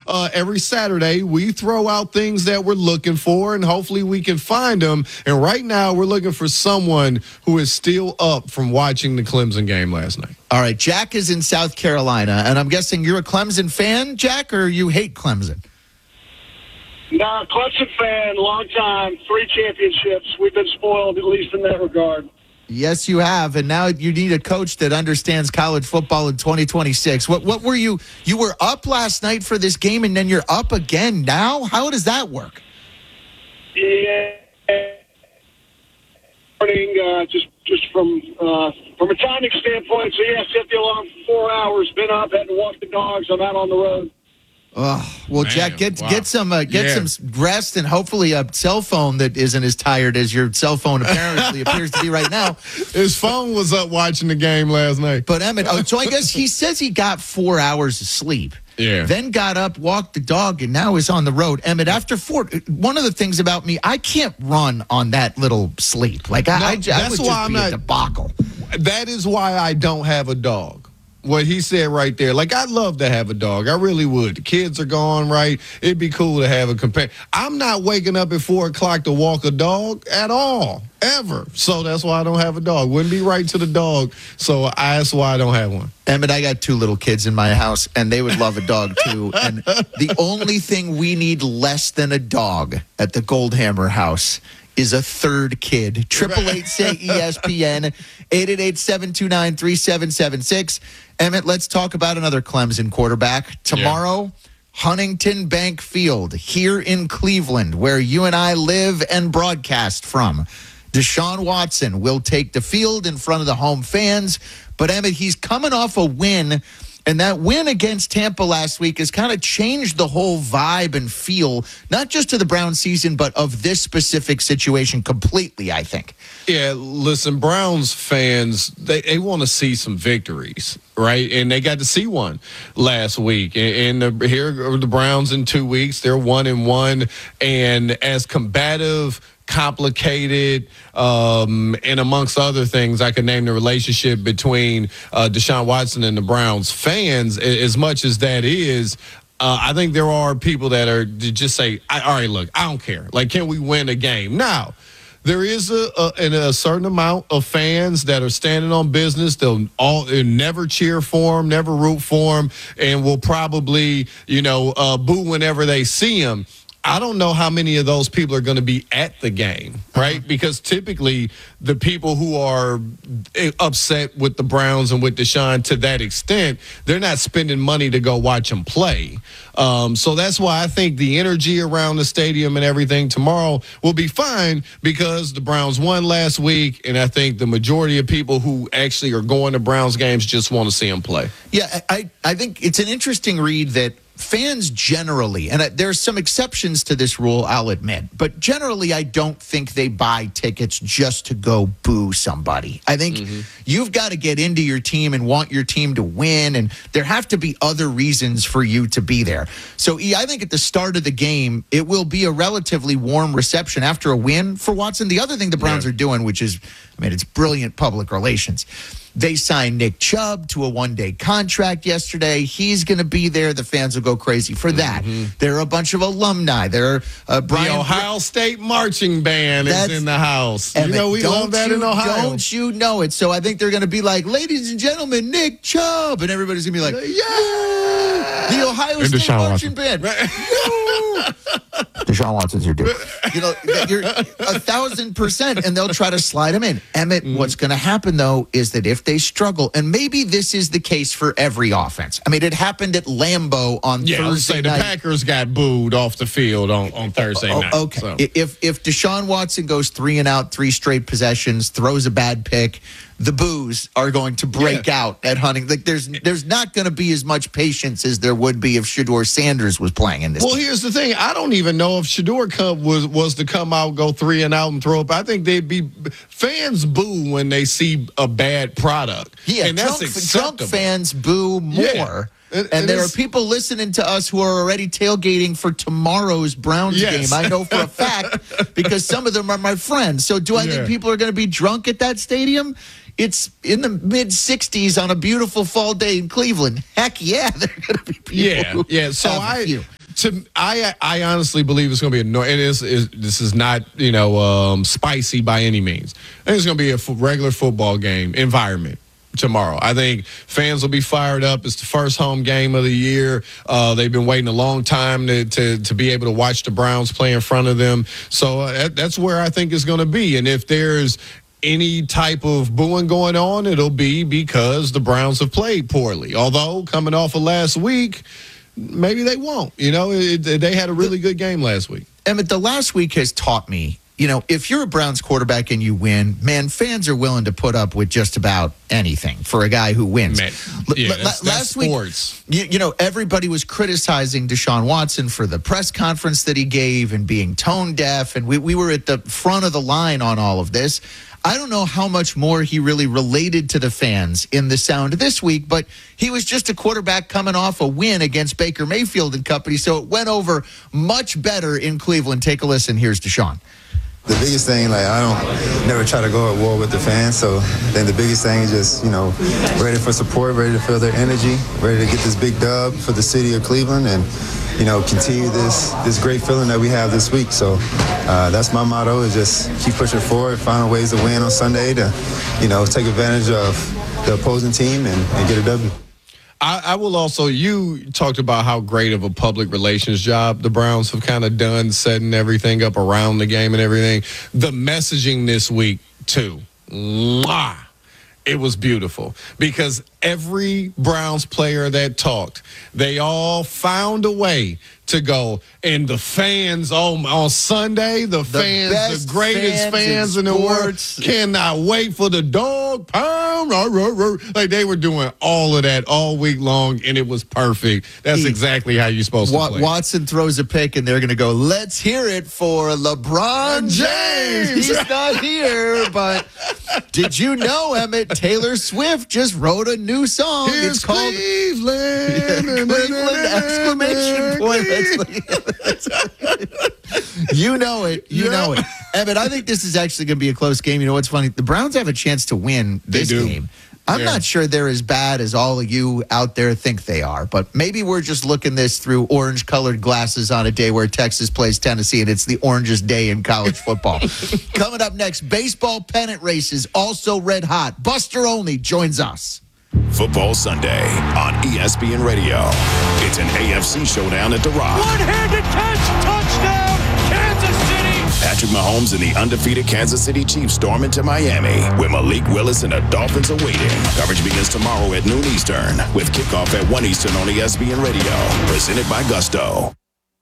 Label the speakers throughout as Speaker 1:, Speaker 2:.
Speaker 1: every Saturday we throw out things that we're looking for, and hopefully we can find them. And right now we're looking for someone who is still up from watching the Clemson game last night.
Speaker 2: All right, Jack is in South Carolina, and I'm guessing you're a Clemson fan, Jack, or you hate Clemson?
Speaker 3: No, Clemson fan, long time, 3 championships. We've been spoiled, at least in that regard.
Speaker 2: Yes, you have, and now you need a coach that understands college football in 2026. What were you? You were up last night for this game, and then you're up again now? How does that work?
Speaker 3: Yeah, morning, just from a timing standpoint. So yeah, set the alarm for 4 hours. Been up, had to walk the dogs. I'm out on the road.
Speaker 2: Oh, well, man, Jack, get some rest and hopefully a cell phone that isn't as tired as your cell phone apparently appears to be right now.
Speaker 1: His phone was up watching the game last night.
Speaker 2: But Emmett, so I guess he says he got 4 hours of sleep.
Speaker 1: Yeah.
Speaker 2: Then got up, walked the dog, and now is on the road. Emmett, after 4, one of the things about me, I can't run on that little sleep. Like I would just be a debacle.
Speaker 1: That is why I don't have a dog. What he said right there. Like, I'd love to have a dog. I really would. The kids are gone, right? It'd be cool to have a companion. I'm not waking up at 4 o'clock to walk a dog at all, ever. So that's why I don't have a dog. Wouldn't be right to the dog. So that's why I don't have one.
Speaker 2: Emmett, I got 2 little kids in my house, and they would love a dog, too. And the only thing we need less than a dog at the Goldhammer house is a third kid. 888-SAY-ESPN, 888-729-3776. Emmett, let's talk about another Clemson quarterback. Tomorrow, Huntington Bank Field here in Cleveland, where you and I live and broadcast from. Deshaun Watson will take the field in front of the home fans. But, Emmett, he's coming off a win. And that win against Tampa last week has kind of changed the whole vibe and feel, not just to the Browns season, but of this specific situation completely, I think.
Speaker 1: Yeah, listen, Browns fans, they want to see some victories, right? And they got to see one last week. And here are the Browns in 2 weeks. They're 1-1. And as combative, complicated, and amongst other things, I could name the relationship between Deshaun Watson and the Browns fans. As much as that is, I think there are people that are just say, all right, look, I don't care. Like, can we win a game? Now, there is a certain amount of fans that are standing on business. They'll never cheer for him, never root for him, and will probably, boo whenever they see him. I don't know how many of those people are going to be at the game, right? Because typically the people who are upset with the Browns and with Deshaun to that extent, they're not spending money to go watch them play. So that's why I think the energy around the stadium and everything tomorrow will be fine because the Browns won last week, and I think the majority of people who actually are going to Browns games just want to see them play.
Speaker 2: Yeah, I think it's an interesting read that fans generally, and there's some exceptions to this rule, I'll admit, but generally I don't think they buy tickets just to go boo somebody. I think you've got to get into your team and want your team to win, and there have to be other reasons for you to be there. So, I think at the start of the game, it will be a relatively warm reception after a win for Watson. The other thing the Browns are doing, which is, it's brilliant public relations. They signed Nick Chubb to a one-day contract yesterday. He's going to be there. The fans will go crazy for that. There are a bunch of alumni. There are
Speaker 1: the Ohio State marching band is in the house.
Speaker 2: Emmett,
Speaker 1: we love that in Ohio.
Speaker 2: Don't you know it? So I think they're going to be like, ladies and gentlemen, Nick Chubb. And everybody's going to be like, yeah! The Ohio State marching band. Deshaun Watson's your dude. You're 1,000%, and they'll try to slide him in. Emmett, what's going to happen, though, is that if they struggle, and maybe this is the case for every offense. It happened at Lambeau on Thursday night.
Speaker 1: The Packers got booed off the field on Thursday night.
Speaker 2: Okay.
Speaker 1: So.
Speaker 2: If Deshaun Watson goes 3 and out, 3 straight possessions, throws a bad pick, the boos are going to break out at Huntington. Like there's not going to be as much patience as there would be if Shedeur Sanders was playing in this game.
Speaker 1: Here's the thing. I don't even know if Shedeur was to come out, go 3 and out, and throw up. I think fans boo when they see a bad product.
Speaker 2: Yeah,
Speaker 1: and that's
Speaker 2: drunk fans boo more. Yeah. And there are people listening to us who are already tailgating for tomorrow's Browns game. I know for a fact because some of them are my friends. So do I think people are going to be drunk at that stadium? It's in the mid-60s on a beautiful fall day in Cleveland. Heck yeah, they're going to be people.
Speaker 1: Yeah. So I honestly believe it's going to be this is not spicy by any means. I think it's going to be a regular football game environment tomorrow. I think fans will be fired up. It's the first home game of the year. They've been waiting a long time to be able to watch the Browns play in front of them. So that's where I think it's going to be. And if there's any type of booing going on, it'll be because the Browns have played poorly. Although coming off of last week, maybe they won't. They had a really good game last week.
Speaker 2: Emmett, the last week has taught me, if you're a Browns quarterback and you win, man, fans are willing to put up with just about anything for a guy who wins.
Speaker 1: Man, that's
Speaker 2: last
Speaker 1: sports.
Speaker 2: week, everybody was criticizing Deshaun Watson for the press conference that he gave and being tone deaf, and we were at the front of the line on all of this. I don't know how much more he really related to the fans in the sound this week, but he was just a quarterback coming off a win against Baker Mayfield and company, so it went over much better in Cleveland. Take a listen. Here's Deshaun.
Speaker 4: The biggest thing, I don't never try to go at war with the fans, so then the biggest thing is just, ready for support, ready to feel their energy, ready to get this big dub for the city of Cleveland and, continue this great feeling that we have this week. So that's my motto, is just keep pushing forward, find ways to win on Sunday to, take advantage of the opposing team and get a W.
Speaker 1: I will also, you talked about how great of a public relations job the Browns have kind of done, setting everything up around the game and everything. The messaging this week, too. Mwah! It was beautiful because every Browns player that talked, they all found a way to go. And the fans on Sunday, the greatest fans in the world, cannot wait for the dog pound. Like they were doing all of that all week long, and it was perfect. That's exactly how you're supposed to play.
Speaker 2: Watson throws a pick, and they're going to go, let's hear it for LeBron James. He's not here, but did you know, Emmett, Taylor Swift just wrote a new song.
Speaker 1: It's called Cleveland.
Speaker 2: Cleveland exclamation point. You know it. You know it. Emmett, I think this is actually going to be a close game. You know what's funny? The Browns have a chance to win this game. I'm not sure they're as bad as all of you out there think they are, but maybe we're just looking this through orange-colored glasses on a day where Texas plays Tennessee, and it's the orangest day in college football. Coming up next, baseball pennant races, also red hot. Buster Olney joins us.
Speaker 5: Football Sunday on ESPN Radio. It's an AFC showdown at The Rock.
Speaker 6: One-handed catch, touchdown, Kansas City.
Speaker 5: Patrick Mahomes and the undefeated Kansas City Chiefs storm into Miami, where Malik Willis and the Dolphins are waiting. Coverage begins tomorrow at noon Eastern, with kickoff at 1 Eastern on ESPN Radio. Presented by Gusto.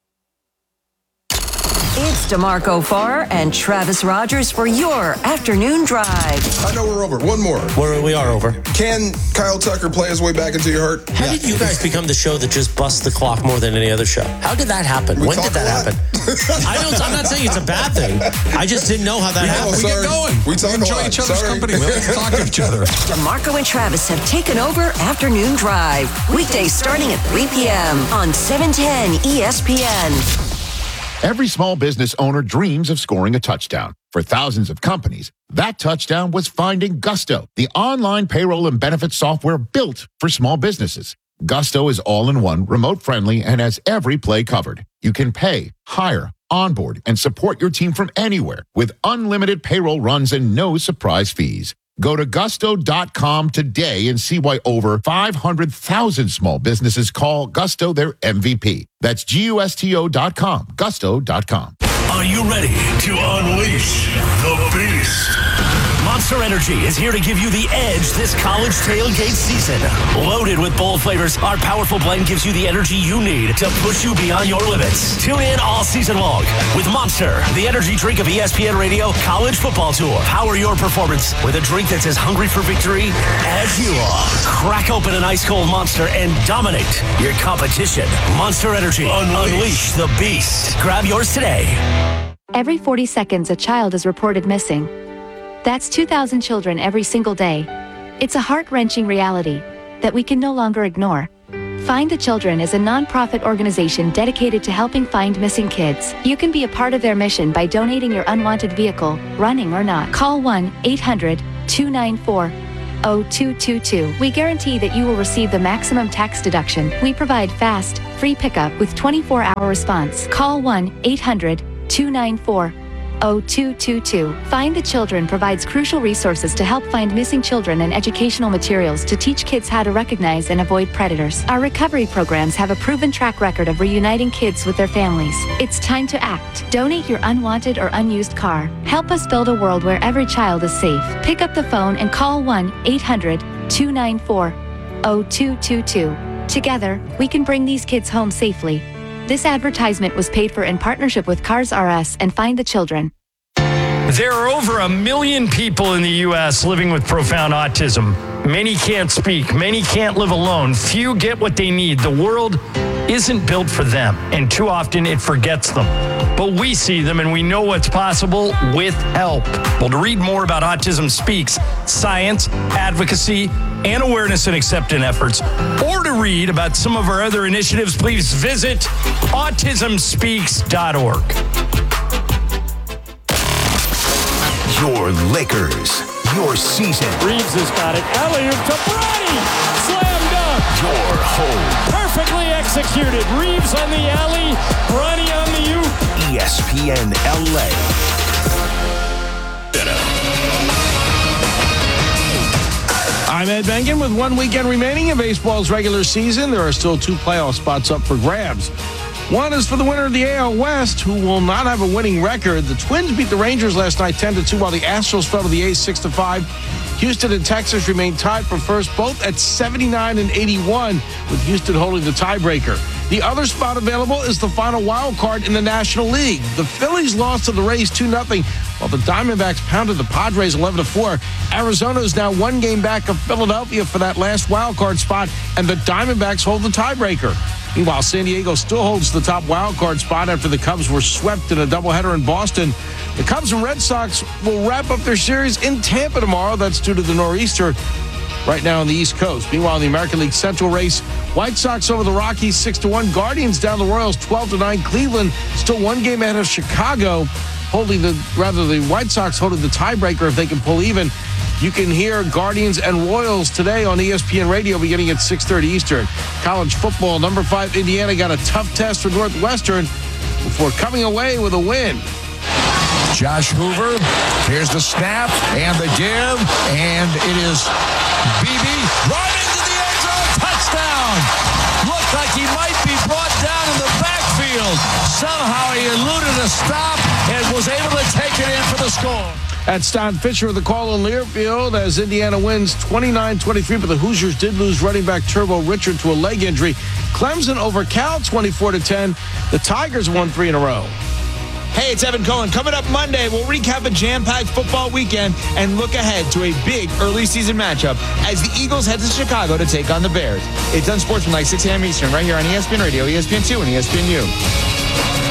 Speaker 7: It's DeMarco Farr and Travis Rogers for your afternoon drive.
Speaker 8: I know we're over. One more.
Speaker 9: We are over.
Speaker 8: Can Kyle Tucker play his way back into your heart?
Speaker 9: How did you guys become the show that just busts the clock more than any other show? How did that happen? When did that happen? I'm not saying it's a bad thing. I just didn't know how that happened.
Speaker 8: We get going. We enjoy each other's company. We like to talk to each other.
Speaker 7: DeMarco and Travis have taken over Afternoon Drive. Weekdays starting at 3 p.m. on 710 ESPN.
Speaker 10: Every small business owner dreams of scoring a touchdown. For thousands of companies, that touchdown was finding Gusto, the online payroll and benefits software built for small businesses. Gusto is all-in-one, remote-friendly, and has every play covered. You can pay, hire, onboard, and support your team from anywhere with unlimited payroll runs and no surprise fees. Go to gusto.com today and see why over 500,000 small businesses call Gusto their MVP. That's GUSTO.com, gusto.com.
Speaker 6: Are you ready to unleash the beast? Monster Energy is here to give you the edge this college tailgate season. Loaded with bold flavors, our powerful blend gives you the energy you need to push you beyond your limits. Tune in all season long with Monster, the energy drink of ESPN Radio College Football Tour. Power your performance with a drink that's as hungry for victory as you are. Crack open an ice-cold Monster and dominate your competition. Monster Energy. Unleash the beast. Grab yours today.
Speaker 11: Every 40 seconds, a child is reported missing. That's 2,000 children every single day. It's a heart-wrenching reality that we can no longer ignore. Find the Children is a non-profit organization dedicated to helping find missing kids. You can be a part of their mission by donating your unwanted vehicle, running or not. Call 1-800-294 0222. We guarantee that you will receive the maximum tax deduction. We provide fast, free pickup with 24-hour response. Call 1-800-294-0222. Find the Children provides crucial resources to help find missing children and educational materials to teach kids how to recognize and avoid predators. Our recovery programs have a proven track record of reuniting kids with their families. It's time to act. Donate your unwanted or unused car. Help us build a world where every child is safe. Pick up the phone and call 1-800-294-0222. Together, we can bring these kids home safely. This advertisement was paid for in partnership with Cars R Us and Find the Children.
Speaker 12: There are over 1 million people in the U.S. living with profound autism. Many can't speak. Many can't live alone. Few get what they need. The world isn't built for them, and too often it forgets them. But we see them, and we know what's possible with help. Well, to read more about Autism Speaks, science, advocacy, and awareness and acceptance efforts, or to read about some of our other initiatives, please visit autismspeaks.org.
Speaker 13: Your Lakers, your season.
Speaker 14: Reeves has got it. Alley-oop to Bronny. Slam dunk.
Speaker 13: Your home.
Speaker 14: Perfectly executed. Reeves on the alley. Bronny on the oop.
Speaker 13: ESPN LA.
Speaker 15: I'm Ed Bengen with 1 weekend remaining in baseball's regular season. There are still 2 playoff spots up for grabs. One is for the winner of the AL West, who will not have a winning record. The Twins beat the Rangers last night 10-2, while the Astros fell to the A's 6-5. Houston and Texas remain tied for first, both at 79 and 81, with Houston holding the tiebreaker. The other spot available is the final wild card in the National League. The Phillies lost to the Rays 2-0, while the Diamondbacks pounded the Padres 11-4. Arizona is now 1 game back of Philadelphia for that last wild card spot, and the Diamondbacks hold the tiebreaker. Meanwhile, San Diego still holds the top wild card spot after the Cubs were swept in a doubleheader in Boston. The Cubs and Red Sox will wrap up their series in Tampa tomorrow. That's due to the nor'easter right now on the East Coast. Meanwhile, in the American League Central race, White Sox over the Rockies 6-1. Guardians down the Royals 12-9. Cleveland still 1 game ahead of Chicago, the White Sox holding the tiebreaker if they can pull even. You can hear Guardians and Royals today on ESPN Radio beginning at 6:30 Eastern. College football, number 5 Indiana got a tough test for Northwestern before coming away with a win.
Speaker 8: Josh Hoover, here's the snap and the give, and it is BB running to the end zone, touchdown! Looked like he might be brought down in the backfield. Somehow he eluded a stop and was able to take it in for the score.
Speaker 15: That's Don Fisher with the call in Learfield as Indiana wins 29-23, but the Hoosiers did lose running back Turbo Richard to a leg injury. Clemson over Cal 24-10. The Tigers won 3 in a row.
Speaker 16: Hey, it's Evan Cohen. Coming up Monday, we'll recap a jam-packed football weekend and look ahead to a big early season matchup as the Eagles head to Chicago to take on the Bears. It's Unsportsmanlike 6 a.m. Eastern right here on ESPN Radio, ESPN2, and ESPNU.